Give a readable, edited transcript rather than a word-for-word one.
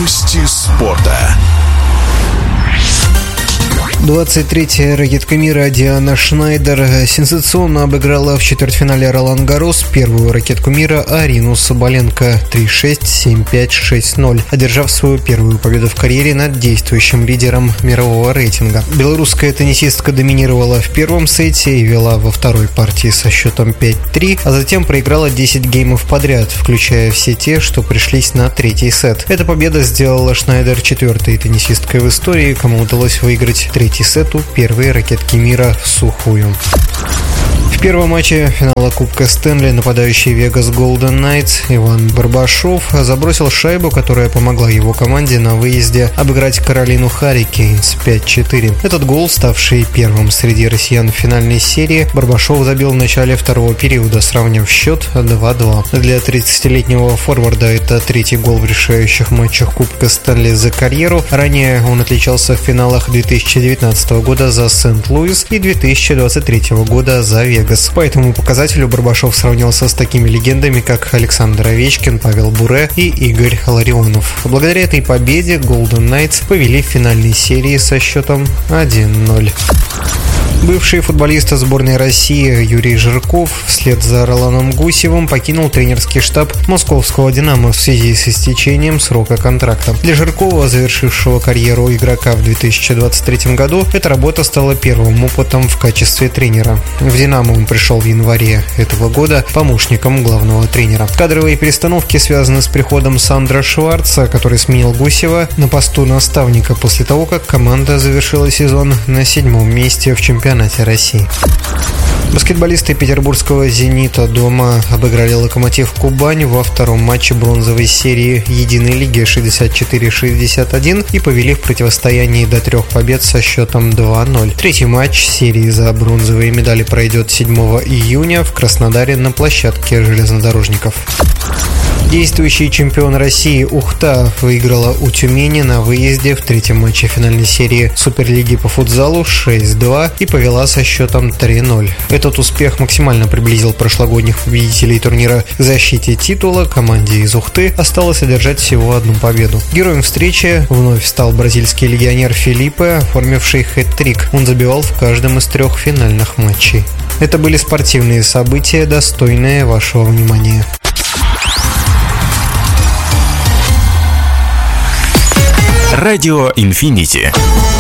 Новости спорта. 23-я ракетка мира Диана Шнайдер сенсационно обыграла в четвертьфинале Ролан-Гаррос первую ракетку мира Арину Соболенко 3-6, 7-5, 6-0, одержав свою первую победу в карьере над действующим лидером мирового рейтинга. Белорусская теннисистка доминировала в первом сете и вела во второй партии со счетом 5-3, а затем проиграла 10 геймов подряд, включая все те, что пришлись на третий сет. Эта победа сделала Шнайдер четвертой теннисисткой в истории, кому удалось выиграть третий сет у первой ракетки мира всухую. В первом матче финала Кубка Стэнли нападающий Vegas Golden Knights Иван Барбашов забросил шайбу, которая помогла его команде на выезде обыграть Каролину Харрикейнс 5-4. Этот гол, ставший первым среди россиян в финальной серии, Барбашов забил в начале второго периода, сравняв счет 2-2. Для 30-летнего форварда это третий гол в решающих матчах Кубка Стэнли за карьеру. Ранее он отличался в финалах 2019 года за Сент-Луис и 2023 года за Вегас. По этому показателю Барбашов сравнялся с такими легендами, как Александр Овечкин, Павел Буре и Игорь Ларионов. Благодаря этой победе Golden Knights повели в финальной серии со счетом 1-0. Бывший футболист сборной России Юрий Жирков вслед за Роланом Гусевым покинул тренерский штаб московского «Динамо» в связи с истечением срока контракта. Для Жиркова, завершившего карьеру игрока в 2023 году, эта работа стала первым опытом в качестве тренера. В «Динамо» он пришел в январе этого года помощником главного тренера. Кадровые перестановки связаны с приходом Сандра Шварца, который сменил Гусева на посту наставника после того, как команда завершила сезон на 7-м месте в чемпионате России. Баскетболисты петербургского «Зенита» дома обыграли «Локомотив Кубань» во втором матче бронзовой серии единой лиги 64-61 и повели в противостоянии до 3 побед со счетом 2-0. Третий матч серии за бронзовые медали пройдет 7 июня в Краснодаре на площадке железнодорожников. Действующий чемпион России Ухта выиграла у Тюмени на выезде в третьем матче финальной серии Суперлиги по футзалу 6-2 и повела со счетом 3-0. Этот успех максимально приблизил прошлогодних победителей турнира к защите титула. Команде из Ухты осталось одержать всего одну победу. Героем встречи вновь стал бразильский легионер Филиппе, оформивший хэт-трик. Он забивал в каждом из 3 финальных матчей. Это были спортивные события, достойные вашего внимания. Радио Инфинити.